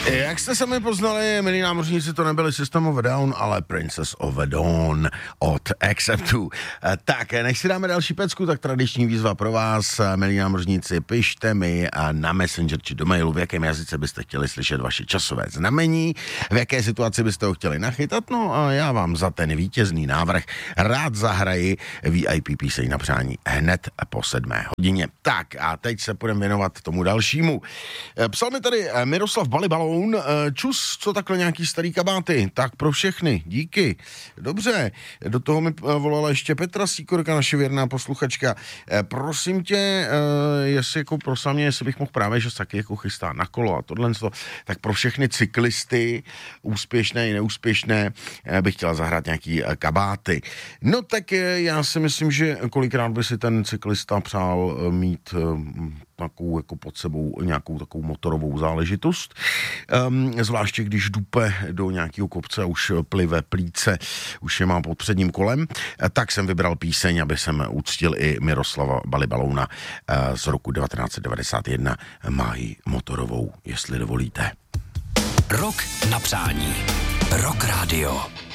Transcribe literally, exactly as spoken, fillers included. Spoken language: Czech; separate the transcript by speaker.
Speaker 1: Jak jste sami poznali, milí námořníci, to nebyli System of a Down, ale Princess of a Dawn od Acceptu. Tak, než si dáme další pecku, tak tradiční výzva pro vás, milí námořníci, pište mi na Messenger či do mailu, v jakém jazyce byste chtěli slyšet vaše časové znamení, v jaké situaci byste ho chtěli nachytat, no a já vám za ten vítězný návrh rád zahraji V I P píseň na přání hned po sedmé hodině. Tak a teď se budeme věnovat tomu dalšímu. Psal mi tady Miroslav Balibaloun, čus, co takhle nějaký starý kabáty, tak pro všechny, díky. Dobře, do toho mi volala ještě Petra Síkorka, naše věrná posluchačka. Prosím tě, jestli jako prosím mě, jestli bych mohl právě, že se taky jako chystá na kolo a tohle, tak pro všechny cyklisty, úspěšné i neúspěšné, bych chtěla zahrát nějaký kabáty. No tak já si myslím, že kolikrát by si ten cyklista přál mít takovou jako pod sebou nějakou takovou motorovou záležitost. Um, zvláště když dupe do nějakého kopce a už plive plíce, už je má pod předním kolem, tak jsem vybral píseň, aby jsem uctil i Miroslava Balibalouna uh, z roku devatenáct devadesát jedna. Mají motorovou, jestli dovolíte.
Speaker 2: Rok na přání. Rock Radio.